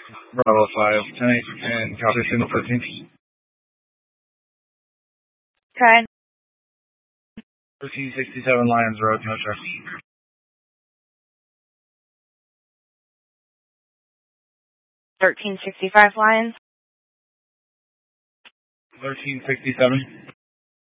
Bravo 5, 10-8, and copy signal 13. Okay. 1367 Lions Road, no traffic. 1365 Lions. 1367.